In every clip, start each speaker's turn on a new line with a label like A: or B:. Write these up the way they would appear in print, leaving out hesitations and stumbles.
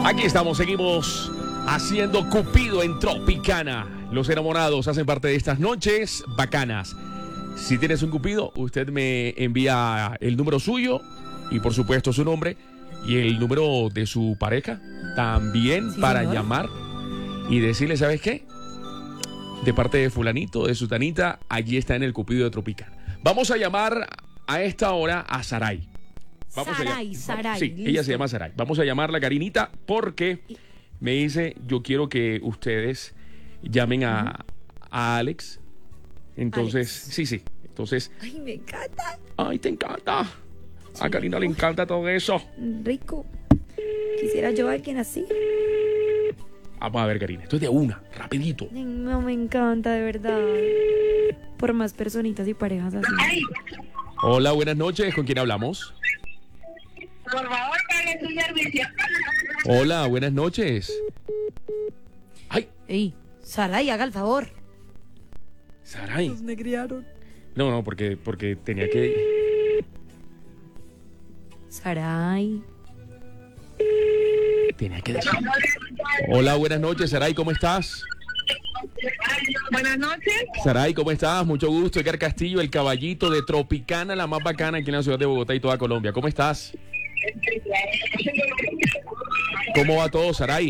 A: Aquí estamos, seguimos haciendo Cupido en Tropicana. Los enamorados hacen parte de estas noches bacanas. Si tienes un Cupido, usted me envía el número suyo y por supuesto su nombre y el número de su pareja también, sí, para llamar y decirle, ¿sabes qué? De parte de fulanito, de sutanita, allí está en el Cupido de Tropicana. Vamos a llamar a esta hora a Saray.
B: Saray.
A: Sí, listo. Ella se llama Saray. Vamos a llamarla, Karinita, porque me dice, yo quiero que ustedes llamen a Alex. Entonces, Alex. Sí. Entonces.
B: Ay, me encanta.
A: Ay, te encanta. Sí. A Karina le encanta todo eso.
B: Rico. Quisiera yo a alguien así.
A: Vamos a ver, Karina. Esto es de una, rapidito.
B: No, me encanta, de verdad. Por más personitas y parejas así.
C: Ay.
A: Hola, buenas noches. ¿Con quién hablamos?
C: Por favor, pague su servicio.
A: Hola, buenas noches. Ay.
B: Ey, Saray, haga el favor.
A: Saray.
B: Nos negriaron.
A: No, porque tenía que...
B: Saray.
A: Tenía que decir. Hola, buenas noches, Saray, ¿cómo estás?
C: Buenas noches.
A: Saray, ¿cómo estás? Mucho gusto. Edgar Castillo, el caballito de Tropicana, la más bacana aquí en la ciudad de Bogotá y toda Colombia. ¿Cómo estás? ¿Cómo va todo, Saray?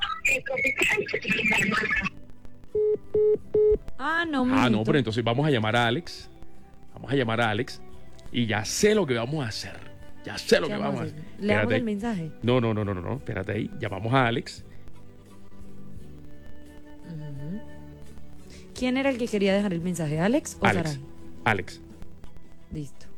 A: No, pero entonces vamos a llamar a Alex. Vamos a llamar a Alex y ya sé lo que vamos a hacer. Ya sé lo que vamos a hacer.
B: ¿Le damos el mensaje?
A: No. Espérate ahí. Llamamos a Alex.
B: ¿Quién era el que quería dejar el mensaje? ¿Alex o Saray?
A: Alex.
B: Listo.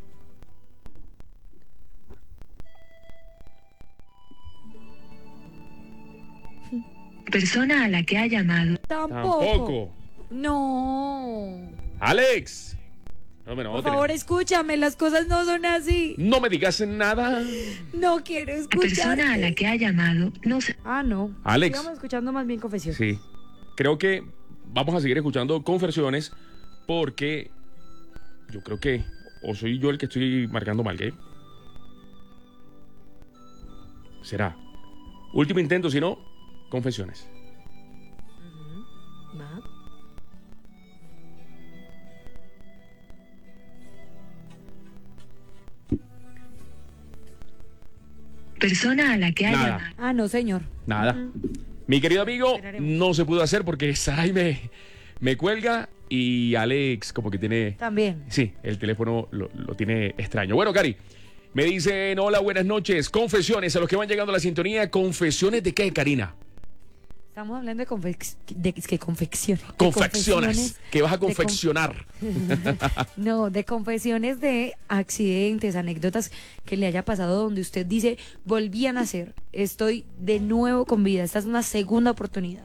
C: Persona a la que ha llamado.
B: Tampoco. No.
A: Alex.
B: Por favor, escúchame, las cosas no son así.
A: No me digas nada.
B: No quiero escuchar.
C: La persona a la que ha llamado no se...
B: no.
A: Alex.
B: Sigamos escuchando más bien confesiones.
A: Sí. Creo que vamos a seguir escuchando confesiones porque yo creo que o soy yo el que estoy marcando mal, ¿qué? Será. Último intento, si no, confesiones.
B: ¿Va?
C: Persona a la que ha llamado.
B: No, señor.
A: Nada. Mi querido amigo, no se pudo hacer porque Saray me cuelga y Alex como que tiene...
B: También.
A: Sí, el teléfono lo tiene extraño. Bueno, Cari, me dicen, hola, buenas noches. Confesiones, a los que van llegando a la sintonía. ¿Confesiones de qué, Karina?
B: Estamos hablando de confecciones.
A: Confecciones. ¿Qué vas a confeccionar?
B: No, de confesiones de accidentes, anécdotas que le haya pasado donde usted dice, volví a nacer, estoy de nuevo con vida, esta es una segunda oportunidad.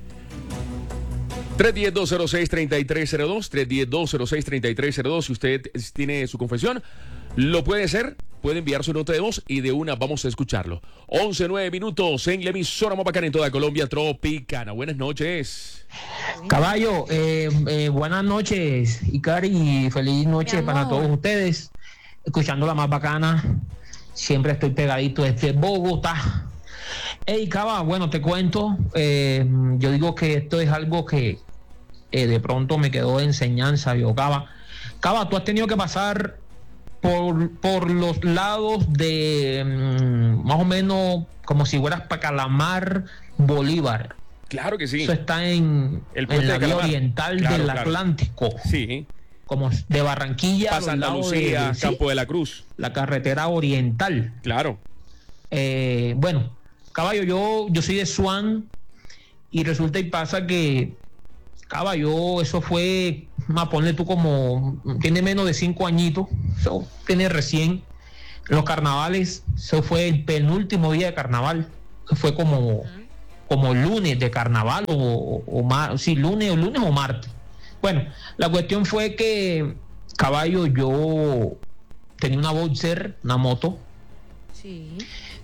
A: 310-206-3302, 310-206-3302. Si usted tiene su confesión, lo puede hacer, puede enviar su nota de voz y de una vamos a escucharlo. 11:09 minutos en la emisora más bacana en toda Colombia, Tropicana. Buenas noches.
D: Caballo, buenas noches, Icari, y feliz noche para todos ustedes. Escuchando la más bacana, siempre estoy pegadito desde Bogotá. Hey, Caba, bueno, te cuento, yo digo que esto es algo que de pronto me quedó de enseñanza, yo, Caba, tú has tenido que pasar por los lados de más o menos como si fueras para Calamar, Bolívar.
A: Claro que sí.
D: Eso está en la vía oriental del Atlántico.
A: Sí.
D: Como de Barranquilla
A: para Santa Lucía, Campo de la Cruz.
D: La carretera oriental.
A: Claro.
D: Bueno, caballo, yo soy de Swan y resulta y pasa que, caballo, eso fue, ponle tú como, tiene menos de 5 añitos, eso tiene recién. Los carnavales, eso fue el penúltimo día de carnaval, fue como lunes de carnaval lunes o martes. Bueno, la cuestión fue que, caballo, yo tenía una Boxer, una moto.
B: Sí.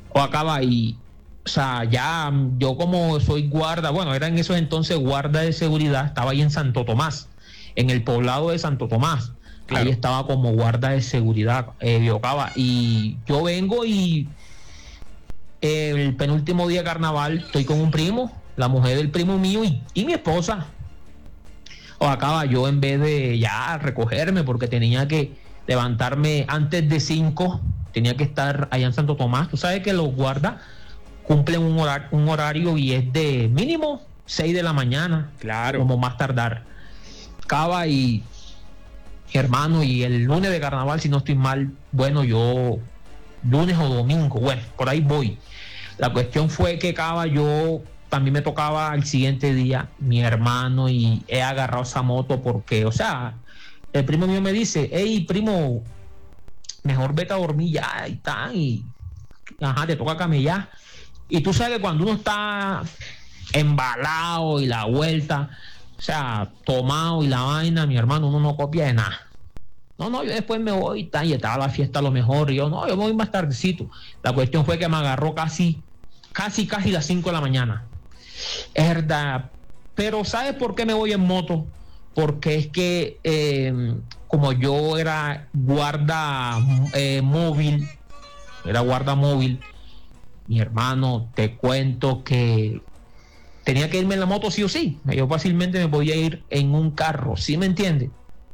D: O sea, ya yo como soy guarda, bueno, era en esos entonces guarda de seguridad, estaba ahí en Santo Tomás, en el poblado de Santo Tomás. Claro. Ahí estaba como guarda de seguridad, y yo vengo y el penúltimo día de carnaval estoy con un primo, la mujer del primo mío y mi esposa. O acaba yo, en vez de ya recogerme, porque tenía que levantarme antes de 5, tenía que estar allá en Santo Tomás. Tú sabes que los guardas cumplen un horario y es de mínimo 6 de la mañana,
A: Claro.
D: como más tardar. Cava y hermano, y el lunes de carnaval, si no estoy mal, bueno, yo lunes o domingo, bueno, por ahí voy. La cuestión fue que Cava, yo también me tocaba el siguiente día, mi hermano, y he agarrado esa moto porque, o sea, el primo mío me dice, hey, primo, mejor vete a dormir ya y tal, y ajá, te toca camellar. Y tú sabes que cuando uno está embalado y la vuelta, o sea, tomado y la vaina, mi hermano, uno no copia de nada. No, yo después me voy y tal, y estaba la fiesta a lo mejor, y yo me voy más tardecito. La cuestión fue que me agarró casi las 5 de la mañana. Es verdad. Pero ¿sabes por qué me voy en moto? Porque es que como yo era guarda móvil, mi hermano, te cuento que tenía que irme en la moto sí o sí. Yo fácilmente me podía ir en un carro, ¿sí me entiendes?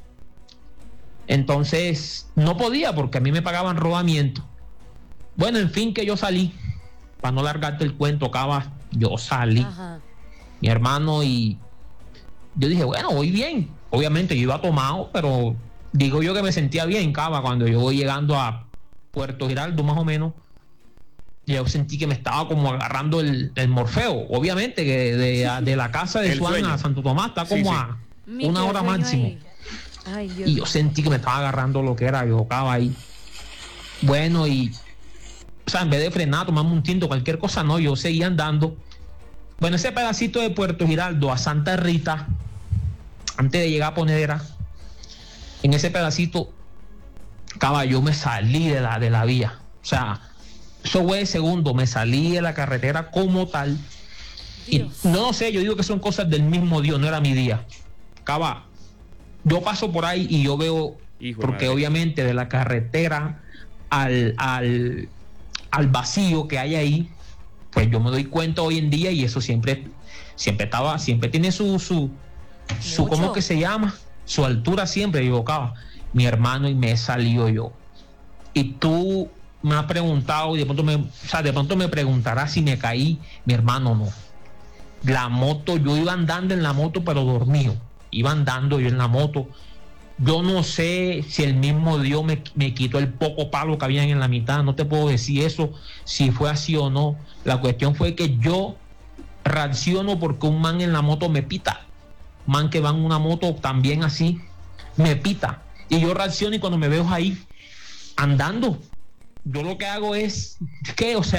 D: Entonces no podía porque a mí me pagaban rodamiento. Bueno, en fin, que yo salí. Para no largarte el cuento, Cava, yo salí.
B: Ajá.
D: Mi hermano, y yo dije, bueno, voy bien. Obviamente yo iba tomado, pero digo yo que me sentía bien, Cava, cuando yo voy llegando a Puerto Giraldo más o menos. Yo sentí que me estaba como agarrando el Morfeo. Obviamente que de la casa de
A: El
D: Juan
A: sueño.
D: a Santo Tomás está como
A: Sí, sí.
D: a
B: Mi
D: una hora
B: sueño
D: máximo.
B: ahí. Ay, Dios.
D: Y yo sentí que me estaba agarrando lo que era, yo Cava ahí. Bueno, y o sea, en vez de frenar, tomarme un tinto, cualquier cosa, no, yo seguía andando. Bueno, ese pedacito de Puerto Giraldo a Santa Rita, antes de llegar a Ponedera, en ese pedacito, Cava, yo me salí de la vía. O sea, eso fue de segundo, me salí de la carretera como tal. Y
B: Dios.
D: no sé, yo digo que son cosas del mismo Dios, no era mi día. Cava, yo paso por ahí y yo veo,
A: Hijo de
D: porque
A: madre.
D: obviamente de la carretera al vacío que hay ahí, pues yo me doy cuenta hoy en día, y eso siempre tiene su
B: Mucho.
D: ¿cómo que se llama? Su altura siempre, digo, Cava, mi hermano, y me he salido yo. Y tú me has preguntado, y de pronto me preguntarás si me caí. Mi hermano, no. La moto, yo iba andando en la moto, pero dormido. Iba andando yo en la moto. Yo no sé si el mismo Dios me quitó el poco palo que habían en la mitad. No te puedo decir eso, si fue así o no. La cuestión fue que yo reacciono porque un man en la moto me pita. Man que va en una moto también así, me pita. Y yo reacciono, y cuando me veo ahí andando, yo lo que hago es que, lo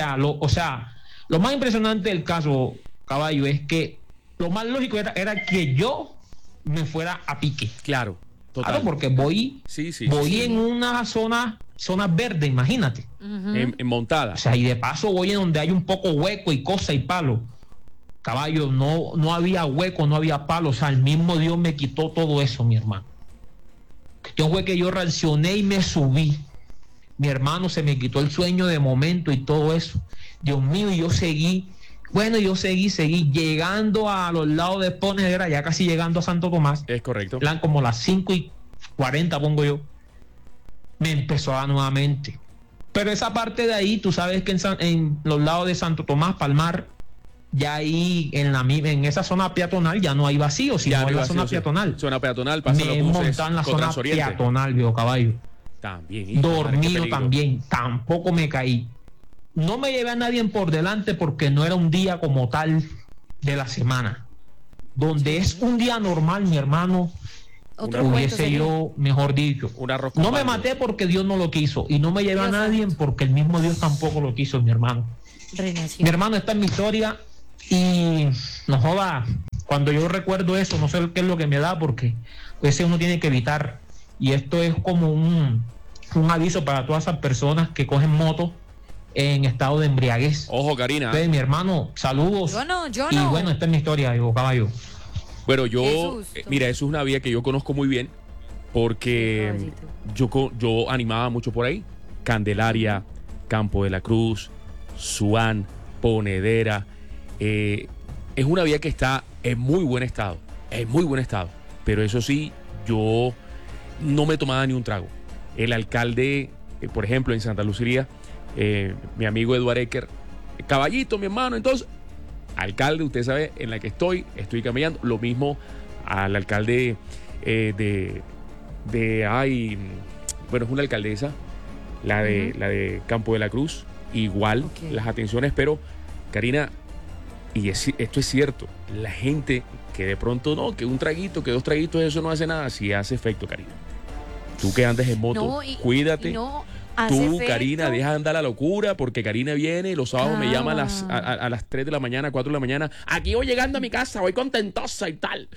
D: más impresionante del caso, caballo, es que lo más lógico era que yo me fuera a pique.
A: Claro, total.
D: Claro, porque voy
A: Sí.
D: en una zona verde, imagínate.
B: Ujú.
A: En montada.
D: O sea, y de paso voy en donde hay un poco hueco y cosa y palo. Caballo, no había hueco, no había palo. O sea, el mismo Dios me quitó todo eso, mi hermano. La cuestión fue que yo reaccioné y me subí. Mi hermano, se me quitó el sueño de momento y todo eso. Dios mío, y yo seguí. Bueno, yo seguí llegando a los lados de Ponedera, ya casi llegando a Santo Tomás.
A: Es correcto.
D: Eran como las 5:40, pongo yo. Me empezó a dar nuevamente. Pero esa parte de ahí, tú sabes que en los lados de Santo Tomás, Palmar, ya ahí en esa zona peatonal ya no hay vacío, sino
A: Ya no
D: en
A: hay
D: la
A: vacío,
D: zona
A: sí.
D: peatonal.
A: Zona peatonal, pasan
D: Me
A: los
D: he
A: buses
D: montado en la
A: con
D: zona
A: Transoriente.
D: peatonal, viejo caballo.
A: También. hijo de madre, qué
D: Dormido
A: peligro.
D: también, tampoco me caí. No me llevé a nadie por delante porque no era un día como tal de la semana. Donde es un día normal, mi hermano,
B: Otro cuento
D: hubiese
B: sería.
D: yo, mejor dicho.
A: Un arroz con
D: No me
A: mango.
D: maté porque Dios no lo quiso. Y no me llevé a
B: Dios
D: nadie
B: santo.
D: porque el mismo Dios tampoco lo quiso, mi hermano.
B: Renació.
D: Mi hermano, esta es mi historia. Y no joda, cuando yo recuerdo eso, no sé qué es lo que me da, porque ese uno tiene que evitar. Y esto es como un aviso para todas esas personas que cogen moto en estado de embriaguez.
A: Ojo, Karina.
D: Entonces, mi hermano, saludos.
B: Yo
D: Y
B: no.
D: bueno, esta es mi historia, digo, caballo.
A: Bueno, yo,
B: Qué susto.
A: mira, eso es una vía que yo conozco muy bien porque yo animaba mucho por ahí. Candelaria, Campo de la Cruz, Suán, ponedera. Es una vía que está en muy buen estado, pero eso sí, yo no me tomaba ni un trago. El alcalde, por ejemplo, en Santa Lucía, mi amigo Eduardo Ecker, caballito, mi hermano, entonces, alcalde, usted sabe, en la que estoy caminando, lo mismo al alcalde bueno, es una alcaldesa, la de Campo de la Cruz, igual, las atenciones, pero, Karina, esto es cierto, la gente que de pronto no, que un traguito, que dos traguitos, eso no hace nada, sí hace efecto, Karina. Tú que andas en moto, cuídate. Tú, Karina, deja de andar la locura, porque Karina viene, los sábados me llama a las 3 de la mañana, 4 de la mañana. Aquí voy llegando a mi casa, voy contentosa y tal.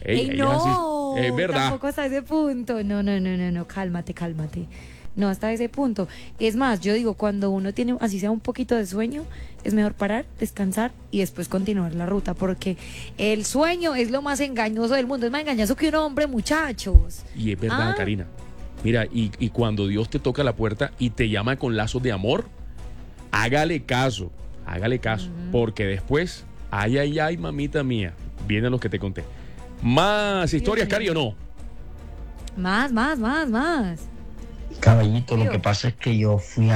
B: No,
A: es verdad.
B: Tampoco hasta ese punto. No, cálmate. No, hasta ese punto. Es más, yo digo, cuando uno tiene, así sea un poquito de sueño, es mejor parar, descansar y después continuar la ruta, porque el sueño es lo más engañoso del mundo. Es más engañoso que un hombre, muchachos.
A: Y es verdad, Karina. Mira, y cuando Dios te toca la puerta y te llama con lazos de amor, hágale caso, porque después, ay, mamita mía, vienen los que te conté. ¿Más historias, Cari, o no?
B: Más.
E: Caballito, lo que pasa es que yo fui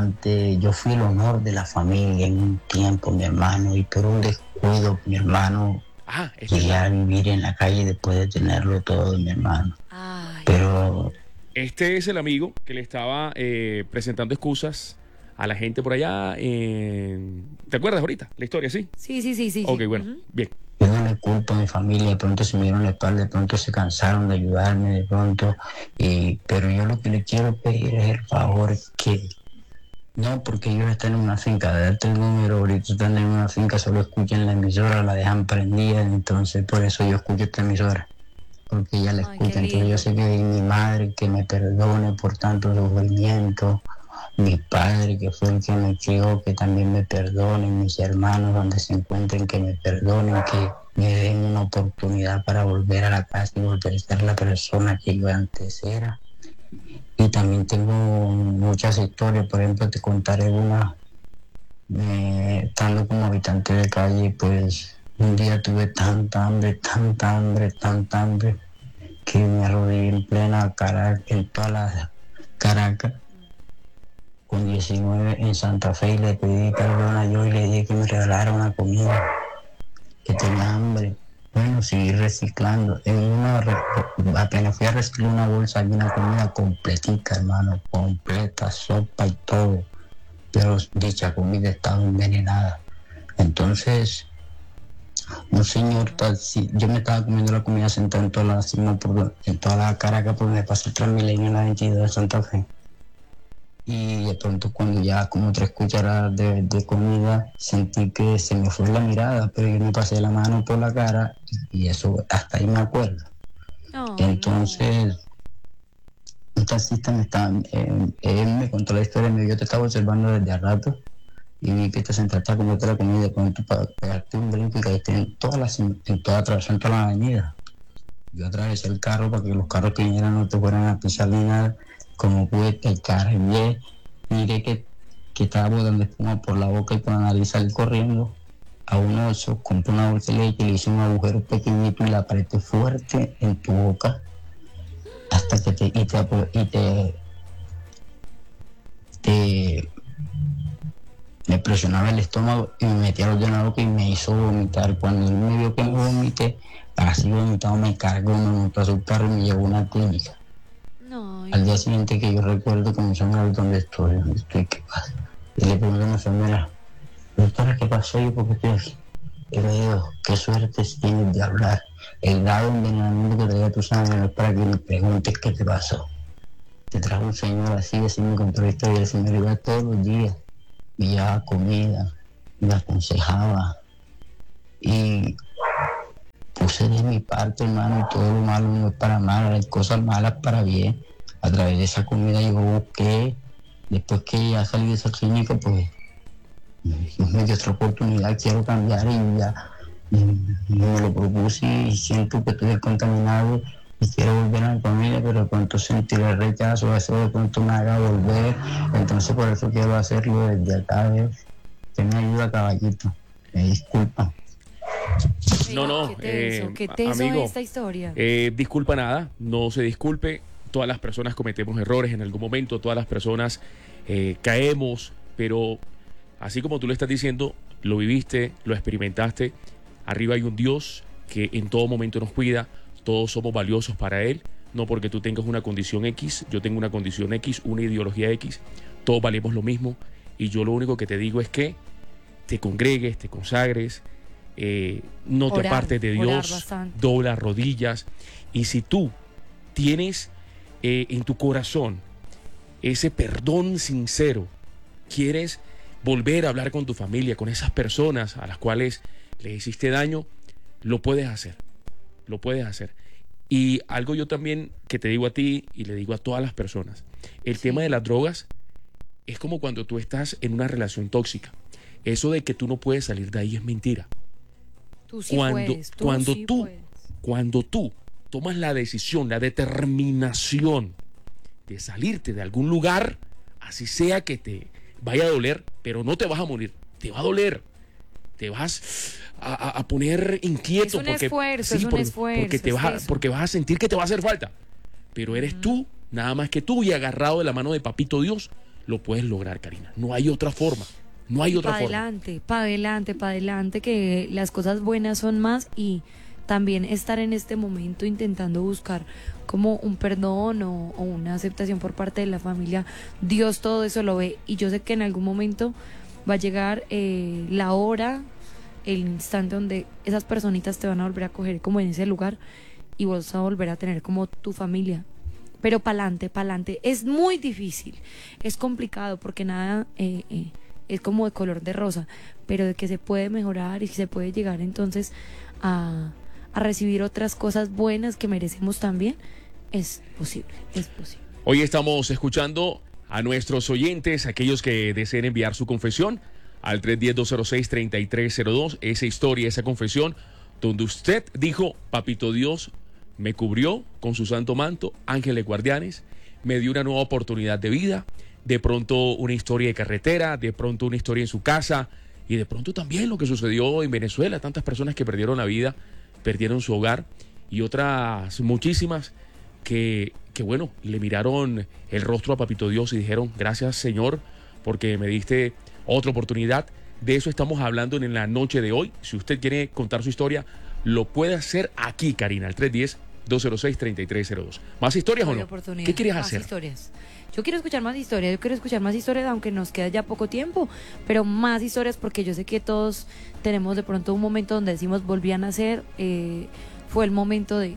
E: el honor de la familia en un tiempo, mi hermano, y por un descuido, mi hermano, llegué a vivir en la calle después de tenerlo todo, mi hermano. Pero...
A: Este es el amigo que le estaba presentando excusas a la gente por allá. ¿Te acuerdas ahorita la historia, sí?
B: Sí.
A: Ok, bueno, bien.
E: Yo no le culpo a mi familia, de pronto se me dieron la espalda, de pronto se cansaron de ayudarme, de pronto, pero yo lo que le quiero pedir es el favor que, no porque ellos están en una finca, de darte el número, ahorita están en una finca, solo escuchan la emisora, la dejan prendida, entonces por eso yo escucho esta emisora, porque ella la escucha, entonces yo sé que mi madre que me perdone por tanto sufrimiento, mi padre que fue el que me crió, que también me perdone, mis hermanos donde se encuentren que me perdonen, que me den una oportunidad para volver a la casa y volver a ser la persona que yo antes era. Y también tengo muchas historias, por ejemplo te contaré una, estando como habitante de calle, pues un día tuve tanta hambre, que me arrodillé en plena Caracas, en toda la Caracas, con 19 en Santa Fe, y le pedí perdón a yo y le dije que me regalara una comida, que tenía hambre. Bueno, seguí reciclando. Apenas fui a reciclar una bolsa, había una comida completica, hermano, completa, sopa y todo. Pero dicha comida estaba envenenada. Entonces, un señor taxi, yo me estaba comiendo la comida sentado en toda la Caracas, porque me pasé el Transmilenio en la 22 de Santa Fe. Y de pronto cuando ya como 3 cucharadas de comida sentí que se me fue la mirada, pero yo me pasé la mano por la cara y eso hasta ahí me acuerdo. Entonces un taxista él me contó la historia, yo te estaba observando desde hace rato y vi que te sentaste a comerte la comida y de pronto para pegarte un brinco y caíste en toda la avenida. Yo atravesé el carro para que los carros que vinieran no te fueran a pisar ni nada. Como pude el cargué, miré que estaba botando espuma por la boca y por la nariz, salí corriendo a un oso, compré una bolsa de leche y le hice un agujero pequeñito y la apreté fuerte en tu boca hasta que me presionaba el estómago y me metía los dedos en la boca y me hizo vomitar. Cuando él me vio que me vomité, así vomitado, me cargó, me montó a su carro y me llevó a una clínica. Al día siguiente que yo recuerdo que me enfermera, ¿dónde estoy? ¿Qué pasa? Y le pregunto a mi enfermera, doctora, ¿qué pasó? Yo, ¿por qué estoy aquí? Y le digo, qué suerte tienes de hablar. El grado de envenenamiento que te dio tu sangre no es para que me preguntes qué te pasó. Te trajo un señor así me contó la historia, el señor iba todos los días, me llevaba comida, me aconsejaba y puse de mi parte, hermano, y todo lo malo no es para mal, hay cosas malas para bien. A través de esa comida yo busqué, después que ya salí de esa clínica, pues me dio otra oportunidad, quiero cambiar y ya me lo propuse y siento que estoy contaminado y quiero volver a mi familia, pero de pronto sentir el rechazo, eso de pronto me haga volver, entonces por eso quiero hacerlo desde acá, Usted me ayuda, caballito. Me disculpa.
A: No,
B: qué teso
A: amigo,
B: esta historia.
A: Disculpa nada, no se disculpe. Todas las personas cometemos errores en algún momento, todas las personas caemos, pero así como tú lo estás diciendo, lo viviste, lo experimentaste. Arriba hay un Dios que en todo momento nos cuida, todos somos valiosos para Él, no porque tú tengas una condición X, yo tengo una condición X, una ideología X, todos valemos lo mismo, y yo lo único que te digo es que te congregues, te consagres, no te apartes de Dios, dobla rodillas, y si tú tienes en tu corazón ese perdón sincero, quieres volver a hablar con tu familia, con esas personas a las cuales le hiciste daño, lo puedes hacer, lo puedes hacer. Y algo yo también que te digo a ti y le digo a todas las personas, el tema de las drogas es como cuando tú estás en una relación tóxica. Eso de que tú no puedes salir de ahí es mentira.
B: Tú sí puedes,
A: Cuando tú tomas la decisión, la determinación de salirte de algún lugar, así sea que te vaya a doler, pero no te vas a morir, te va a doler, te vas a poner inquieto.
B: Es un esfuerzo,
A: porque vas a sentir que te va a hacer falta, pero eres tú, nada más que tú, y agarrado de la mano de Papito Dios, lo puedes lograr, Karina. No hay otra forma. No hay otra forma.
B: Para adelante, que las cosas buenas son más, y también estar en este momento intentando buscar como un perdón o una aceptación por parte de la familia. Dios todo eso lo ve, y yo sé que en algún momento va a llegar la hora, el instante donde esas personitas te van a volver a coger como en ese lugar y vas a volver a tener como tu familia. Pero pa'lante. Es muy difícil, es complicado, porque nada es como de color de rosa, pero de que se puede mejorar y se puede llegar entonces a recibir otras cosas buenas que merecemos también, es posible.
A: Hoy estamos escuchando a nuestros oyentes, aquellos que deseen enviar su confesión al 310-206-3302, esa historia, esa confesión, donde usted dijo: Papito Dios me cubrió con su santo manto, ángeles guardianes, me dio una nueva oportunidad de vida, de pronto una historia de carretera, de pronto una historia en su casa, y de pronto también lo que sucedió en Venezuela, tantas personas que perdieron la vida, perdieron su hogar, y otras muchísimas que bueno, le miraron el rostro a Papito Dios y dijeron: gracias, Señor, porque me diste otra oportunidad. De eso estamos hablando en la noche de hoy. Si usted quiere contar su historia, lo puede hacer aquí, Karina, al 310-206-3302. ¿Más historias o no? ¿Qué quieres hacer?
B: Más historias. Yo quiero escuchar más historias, aunque nos queda ya poco tiempo, pero más historias, porque yo sé que todos tenemos de pronto un momento donde decimos: volví a nacer, fue el momento de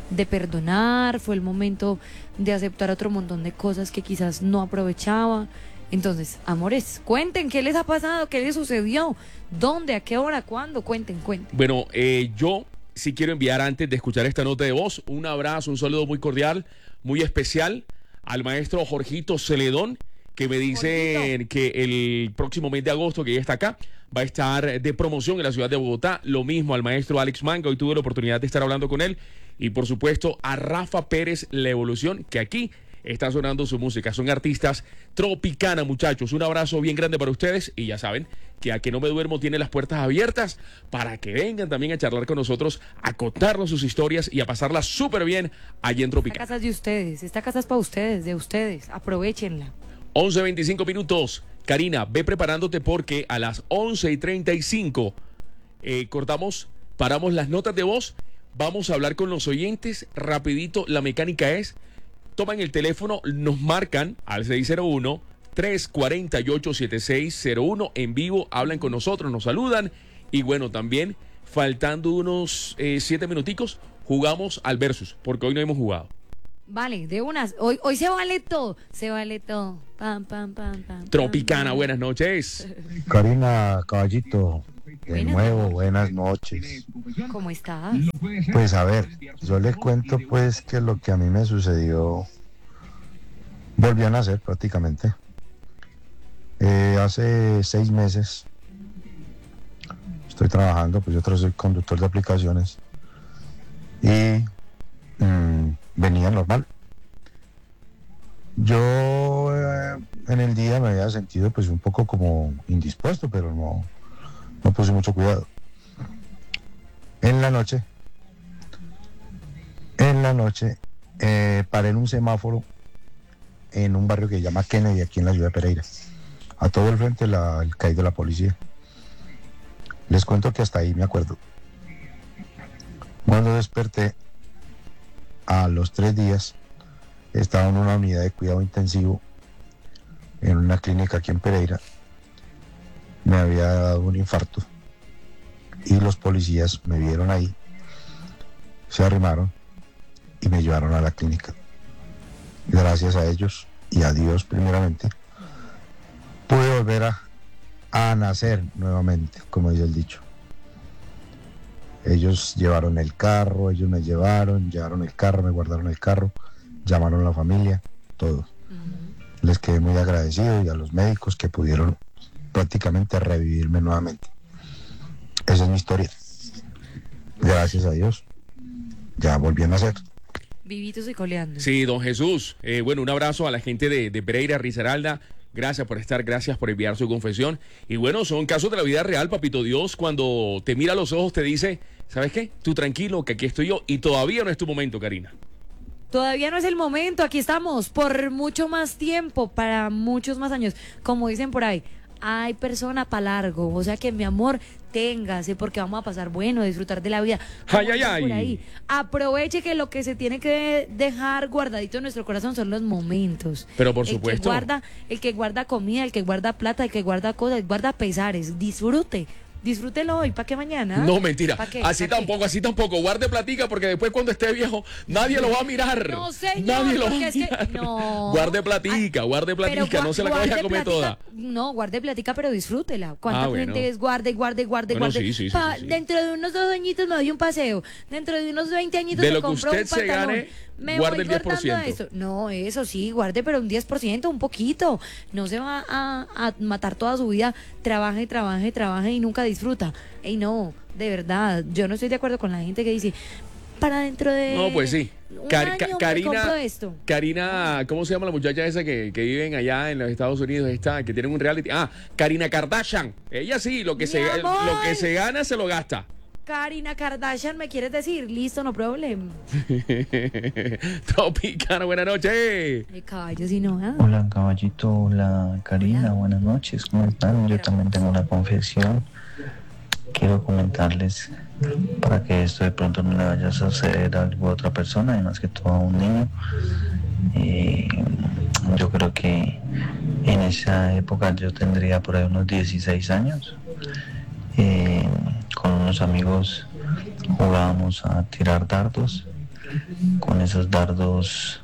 B: perdonar, fue el momento de aceptar otro montón de cosas que quizás no aprovechaba. Entonces, amores, cuenten qué les ha pasado, qué les sucedió, dónde, a qué hora, cuándo, cuenten.
A: Bueno, yo sí quiero enviar, antes de escuchar esta nota de voz, un abrazo, un saludo muy cordial, muy especial al maestro Jorgito Celedón, que me dicen que el próximo mes de agosto, que ya está acá, va a estar de promoción en la ciudad de Bogotá. Lo mismo al maestro Alex Manga, hoy tuve la oportunidad de estar hablando con él. Y por supuesto a Rafa Pérez, La Evolución, que aquí está sonando su música. Son artistas Tropicana, muchachos. Un abrazo bien grande para ustedes, y ya saben que A Que No Me Duermo tiene las puertas abiertas para que vengan también a charlar con nosotros, a contarnos sus historias y a pasarla súper bien allí en Tropicana.
B: Esta casa es de ustedes, esta casa es para ustedes, de ustedes, aprovechenla.
A: 11:25 minutos. Karina, ve preparándote, porque a las 11:35 paramos las notas de voz. Vamos a hablar con los oyentes rapidito. La mecánica es: toman el teléfono, nos marcan al 601-348-7601 en vivo, hablan con nosotros, nos saludan, y bueno, también faltando unos 7 minuticos, jugamos al versus, porque hoy no hemos jugado.
B: Vale, de unas, hoy se vale todo. Pam.
A: Tropicana, buenas noches.
F: Karina, caballito, de nuevo, buenas noches.
B: ¿Cómo estás?
F: Pues a ver, yo les cuento pues que lo que a mí me sucedió volvió a nacer prácticamente. Hace 6 meses estoy trabajando, pues yo soy conductor de aplicaciones, y venía normal. Yo en el día me había sentido pues un poco como indispuesto, pero no puse mucho cuidado. En la noche, paré en un semáforo en un barrio que se llama Kennedy, aquí en la ciudad de Pereira. A todo el frente el CAI de la policía. Les cuento que hasta ahí me acuerdo. Cuando desperté, a los 3 días, estaba en una unidad de cuidado intensivo en una clínica aquí en Pereira. Me había dado un infarto y los policías me vieron ahí, se arrimaron y me llevaron a la clínica. Gracias a ellos y a Dios primeramente, pude volver a nacer nuevamente, como dice el dicho. Ellos llevaron el carro, ellos me llevaron el carro, me guardaron el carro, llamaron a la familia, todo. Les quedé muy agradecido y a los médicos que pudieron prácticamente revivirme nuevamente. Esa es mi historia. Gracias a Dios, ya volví a nacer.
B: Vivitos y coleando.
A: Sí, don Jesús. Bueno, un abrazo a la gente de Pereira, Risaralda. Gracias por estar, gracias por enviar su confesión. Y bueno, son casos de la vida real, papito Dios. Cuando te mira a los ojos te dice, ¿sabes qué? Tú tranquilo, que aquí estoy yo. Y todavía no es tu momento, Karina.
B: Todavía no es el momento, aquí estamos por mucho más tiempo, para muchos más años. Como dicen por ahí, hay persona para largo, o sea que mi amor, téngase porque vamos a pasar bueno, a disfrutar de la vida.
A: Ay, ay, ay.
B: Por ahí. Aproveche que lo que se tiene que dejar guardadito en nuestro corazón son los momentos.
A: Pero por supuesto.
B: El que guarda comida, el que guarda plata, el que guarda cosas, guarda pesares, disfrútelo hoy, ¿para qué mañana?
A: No, mentira. Así
B: ¿Pa
A: tampoco. Guarde platica porque después cuando esté viejo nadie lo va a mirar.
B: No, señor.
A: Nadie lo va a
B: porque es
A: mirar.
B: que, no.
A: Guarde platica, no se la vaya a comer toda.
B: No, guarde platica, pero disfrútela. ¿Cuánta
A: bueno.
B: gente es? Guarde.
A: Bueno, sí.
B: Dentro de unos 2 añitos me doy un paseo. Dentro de unos 20 añitos
A: De
B: me
A: lo que
B: compro
A: usted
B: un
A: se
B: pantalón.
A: gane,
B: Me
A: guarde
B: voy
A: el
B: cortando
A: 10%.
B: eso. No, eso sí, guarde, pero un 10%, un poquito. No se va a matar toda su vida. Trabaje y nunca disfruta. Ey, no, de verdad, yo no estoy de acuerdo con la gente que dice, para dentro de
A: No, pues sí.
B: un año me compro esto.
A: Karina, ¿cómo se llama la muchacha esa que viven allá en los Estados Unidos? Que tienen un reality. Karina Kardashian. Ella sí, lo que se gana se lo gasta.
B: Karina Kardashian, ¿me quieres decir? Listo, no problem.
A: Tropicana, buenas noches.
B: Caballo, si no, ¿eh?
G: Hola caballito, hola Karina,
B: Hola.
G: buenas noches, ¿cómo están? Yo también tengo una confesión. Quiero comentarles para que esto de pronto no le vaya a suceder a alguna otra persona, y más que todo a un niño. Yo creo que en esa época yo tendría por ahí unos 16 años. Con unos amigos jugábamos a tirar dardos. Con esos dardos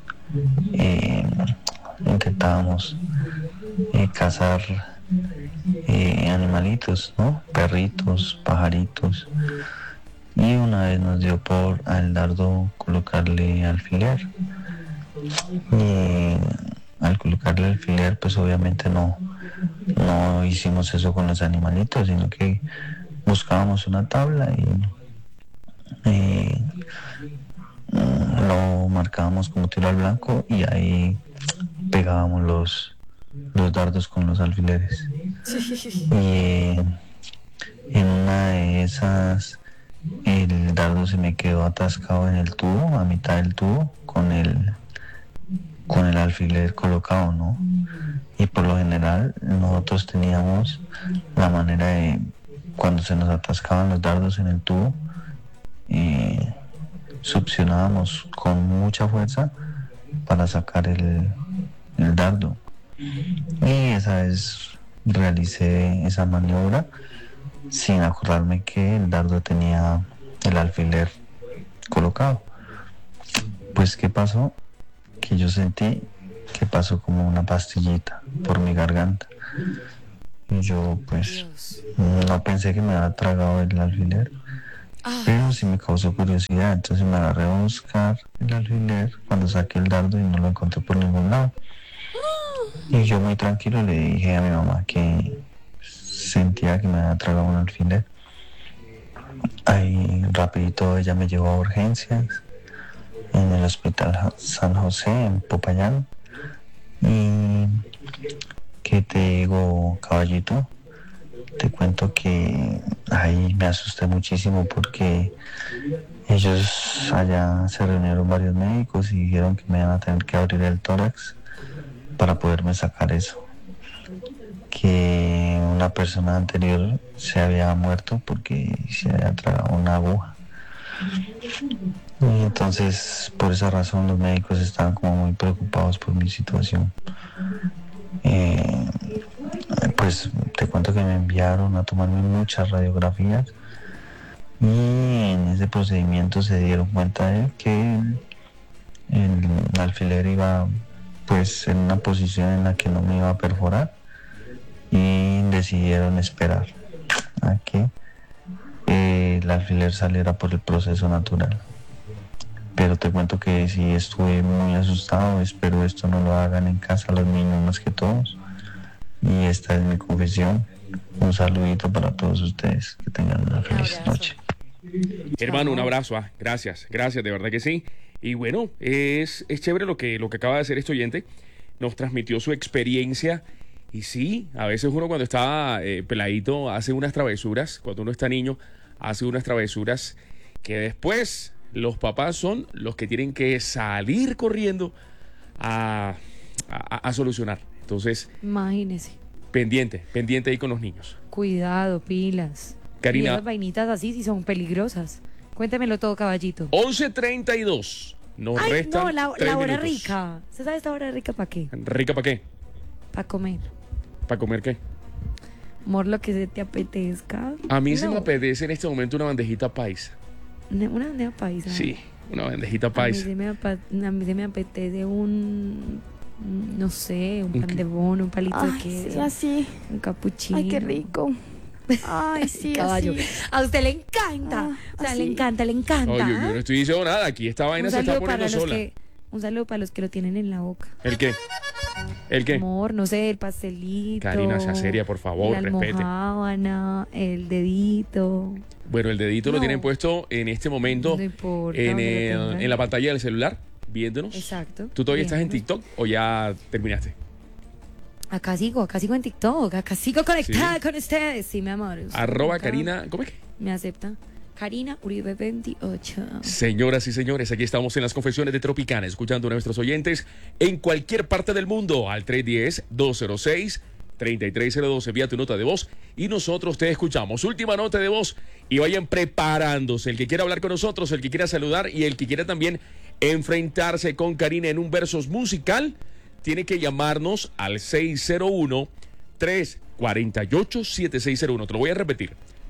G: intentábamos cazar animalitos, ¿no? Perritos, pajaritos. Y una vez nos dio por al dardo colocarle alfiler. Y al colocarle alfiler, pues obviamente no hicimos eso con los animalitos, sino que buscábamos una tabla y lo marcábamos como tiro al blanco, y ahí pegábamos los dardos con los alfileres. Y en una de esas el dardo se me quedó atascado en el tubo, a mitad del tubo, con el alfiler colocado, ¿no? Y por lo general nosotros teníamos la manera de, cuando se nos atascaban los dardos en el tubo, succionábamos con mucha fuerza para sacar el dardo. Y esa vez realicé esa maniobra sin acordarme que el dardo tenía el alfiler colocado. Pues ¿qué pasó? Que yo sentí que pasó como una pastillita por mi garganta. Y yo pues no pensé que me había tragado el alfiler, pero sí me causó curiosidad. Entonces me agarré a buscar el alfiler cuando saqué el dardo y no lo encontré por ningún lado. Y yo muy tranquilo le dije a mi mamá que sentía que me había tragado un alfiler. Ahí rapidito ella me llevó a urgencias en el hospital San José en Popayán, y ¿Qué te digo, caballito? Te cuento que ahí me asusté muchísimo porque ellos allá se reunieron varios médicos y dijeron que me iban a tener que abrir el tórax para poderme sacar eso. Que una persona anterior se había muerto porque se había tragado una aguja. Y entonces, por esa razón, los médicos estaban como muy preocupados por mi situación. Pues te cuento que me enviaron a tomarme muchas radiografías y en ese procedimiento se dieron cuenta de que el alfiler iba pues en una posición en la que no me iba a perforar y decidieron esperar a que el alfiler saliera por el proceso natural. Pero te cuento que sí estuve muy asustado, espero esto no lo hagan en casa los niños más que todos. Y esta es mi confesión. Un saludito para todos ustedes, que tengan una feliz noche.
A: Hermano, un abrazo. Gracias, de verdad que sí. Y bueno, es chévere lo que acaba de hacer este oyente. Nos transmitió su experiencia. Y sí, a veces uno cuando está peladito hace unas travesuras. Cuando uno está niño hace unas travesuras que después los papás son los que tienen que salir corriendo a solucionar. Entonces,
B: imagínese.
A: Pendiente ahí con los niños.
B: Cuidado, pilas.
A: Karina.
B: Y esas vainitas así sí son peligrosas. Cuéntemelo todo, caballito.
A: 11:32. Nos restan
B: no, la
A: 3
B: hora
A: minutos.
B: rica. ¿Usted sabe esta hora rica para qué?
A: ¿Rica para qué?
B: Para comer.
A: ¿Para comer qué?
B: Amor, lo que se te apetezca.
A: A mí se me apetece en este momento una bandejita paisa.
B: Una bandeja paisa.
A: Sí, una bandejita paisa.
B: A mí se me apetece no sé, un pan de bono, un palito de queso.
H: Sí, así.
B: Un capuchino.
H: Ay, qué rico. Ay, sí,
B: Caballo.
H: así.
B: A usted le encanta. O sea,
H: así.
B: le encanta.
A: Oye, yo no estoy diciendo nada. Aquí esta vaina se está poniendo sola.
B: Un saludo para los que lo tienen en la boca.
A: ¿El qué? ¿El qué?
B: Amor, no sé, el pastelito.
A: Karina, sea seria, por favor,
B: la
A: respete.
B: almojábana, el dedito.
A: Bueno, el dedito lo
B: No.
A: tienen puesto en este momento
B: No importa,
A: en la pantalla del celular, viéndonos.
B: Exacto.
A: ¿Tú todavía estás en
B: Viéndonos.
A: TikTok o ya terminaste?
B: Acá sigo en TikTok. Acá sigo conectada
A: ¿Sí?
B: con ustedes. Sí, mi amor.
A: @
B: Acá
A: Karina, ¿cómo es que?
B: Me acepta. Karina Uribe 28.
A: Señoras y señores, aquí estamos en las confesiones de Tropicana, escuchando a nuestros oyentes en cualquier parte del mundo al 310-206-3302. Envía tu nota de voz y nosotros te escuchamos. Última nota de voz y vayan preparándose. El que quiera hablar con nosotros, el que quiera saludar y el que quiera también enfrentarse con Karina en un versus musical, tiene que llamarnos al 601-348-7601. Te lo voy a repetir.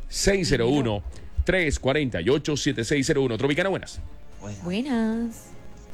A: 601-348-7601. Tropicana, buenas.
B: Buenas.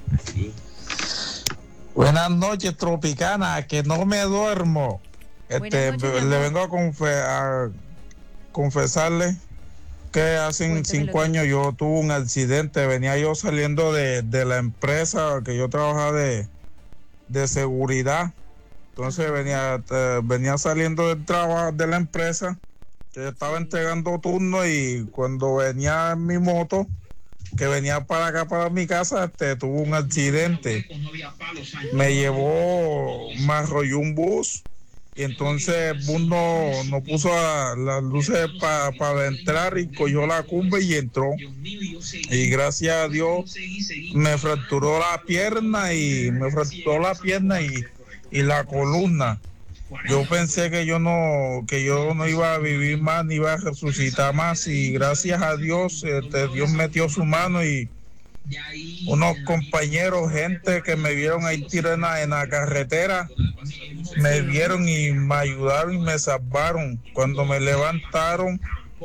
I: Buenas noches, Tropicana, que no me duermo.
B: Buenas noches, mi
I: Le
B: amor.
I: vengo a confesarle que hace
B: Cuéntemelo
I: 5 años yo tuve un accidente. Venía yo saliendo de la empresa que yo trabajaba de seguridad. Entonces venía saliendo del trabajo de la empresa, que estaba entregando turno, y cuando venía en mi moto, que venía para acá, para mi casa, tuvo un accidente. Me arrolló un bus, y entonces el bus no puso las luces para entrar y cogió la curva y entró. Y gracias a Dios me fracturó la pierna y la columna. Yo pensé que yo no iba a vivir más, ni iba a resucitar más, y gracias a Dios, Dios metió su mano, y unos compañeros, gente que me vieron ahí tirada en la carretera, me vieron y me ayudaron y me salvaron. Cuando me levantaron,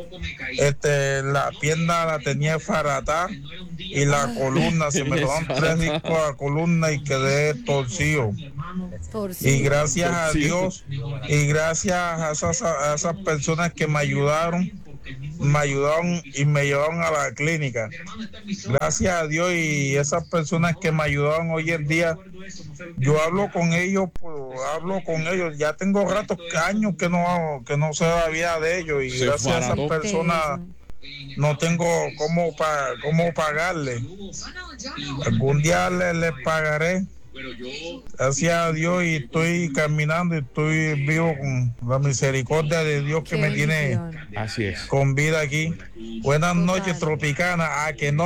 I: la pierna la tenía faratada y la columna, se me robaron 3 discos a la columna y quedé torcido. Y gracias a Dios y gracias a esas personas que me ayudaron y me llevaron a la clínica. Gracias a Dios y esas personas que me ayudaron hoy en día, yo hablo con ellos. Ya tengo años que no sé la vida de ellos, y gracias a esas personas no tengo cómo pagarle. Algún día les pagaré, Gracias a Dios y estoy caminando y estoy vivo con la misericordia de Dios que
B: Qué
I: me tiene
B: bendición.
A: Así es.
I: con vida aquí. Buenas noches, Tropicana. A que no